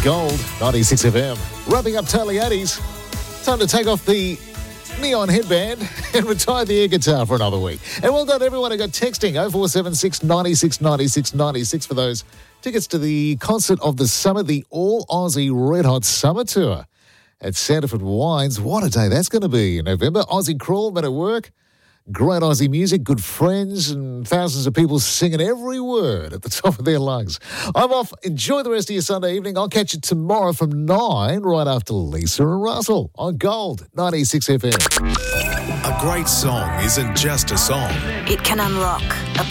Gold, 96 FM. Wrapping up Totally 80s. Time to take off the neon headband and retire the air guitar for another week. And well done, everyone who got texting 0476 96 96 96 for those tickets to the concert of the summer, the All Aussie Red Hot Summer Tour at Sanderford Wines. What a day that's going to be in November. Aussie Crawl, Men at Work. Great Aussie music, good friends, and thousands of people singing every word at the top of their lungs. I'm off. Enjoy the rest of your Sunday evening. I'll catch you tomorrow from 9, right after Lisa and Russell on Gold, 96 FM. A great song isn't just a song. It can unlock a